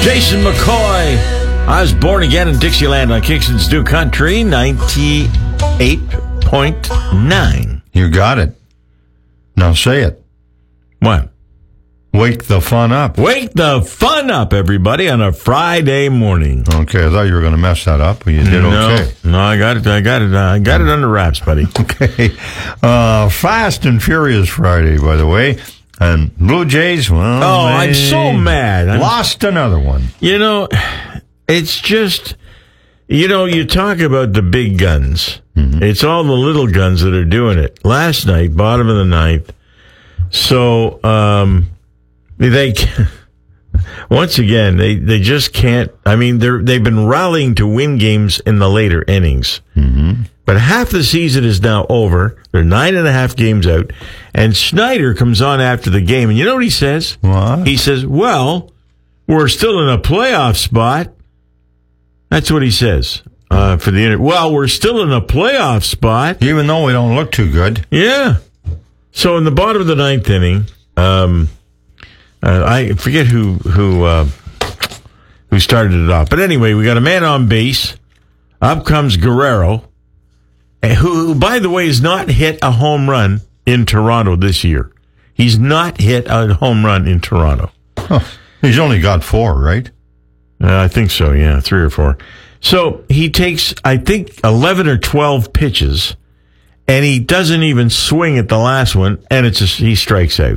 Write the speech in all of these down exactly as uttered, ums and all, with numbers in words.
Jason McCoy. I was born again in Dixieland on Kingston's New Country, ninety-eight point nine. You got it. Now say it. What? Wake the fun up. Wake the fun up, everybody, on a Friday morning. Okay, I thought you were going to mess that up, but you did no, okay. No, I got it. I got it. I got it under wraps, buddy. Okay. Uh, Fast and Furious Friday, by the way. And Blue Jays, well, oh, I'm so mad. I'm, lost another one. You know, it's just, you know, you talk about the big guns. Mm-hmm. It's all the little guns that are doing it. Last night, bottom of the ninth. So, um, they, once again, they, they just can't, I mean, they're, they've been rallying to win games in the later innings. Mm-hmm. But half the season is now over. They're nine and a half games out. And Schneider comes on after the game. And you know what he says? What? He says, well, we're still in a playoff spot. That's what he says uh, for the interview. Well, we're still in a playoff spot. Even though we don't look too good. Yeah. So in the bottom of the ninth inning, um, uh, I forget who who uh, who started it off. But anyway, we got a man on base. Up comes Guerrero, who, by the way, has not hit a home run in Toronto this year. He's not hit a home run in Toronto. Huh. He's only got four, right? Uh, I think so, yeah, three or four. So he takes, I think, eleven or twelve pitches, and he doesn't even swing at the last one, and it's just, he strikes out.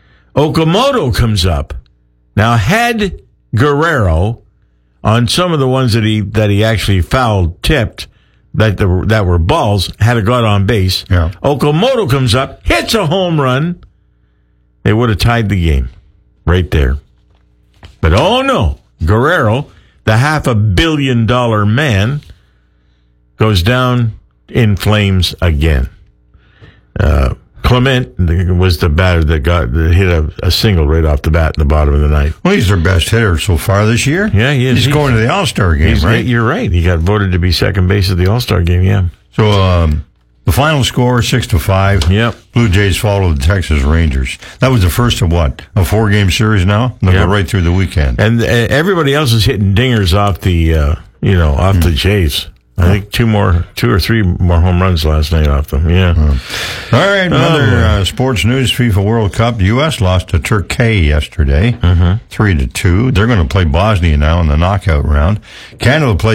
Okamoto comes up. Now, had Guerrero, on some of the ones that he that he actually foul tipped, that the, that were balls, had a got on base. Yeah. Okamoto comes up, hits a home run. They would have tied the game right there. But oh no, Guerrero, the half a billion dollar man, goes down in flames again. Uh, Clement was the batter that got that hit a, a single right off the bat in the bottom of the ninth. Well, he's their best hitter so far this year. Yeah, he is. He's, he's going to the All-Star game, right? You're right. He got voted to be second base at the All-Star game, yeah. So um, the final score, six to five. Yep. Blue Jays follow the Texas Rangers. That was the first of what? A four-game series now? They'll yep. go right through the weekend. And uh, everybody else is hitting dingers off the, uh, you know, off mm. the Jays. I think two more, two or three more home runs last night off them. Yeah. Uh, all right. Another uh, sports news: FIFA World Cup. The U S lost to Turkey yesterday, mm-hmm. three to two. They're going to play Bosnia now in the knockout round. Canada plays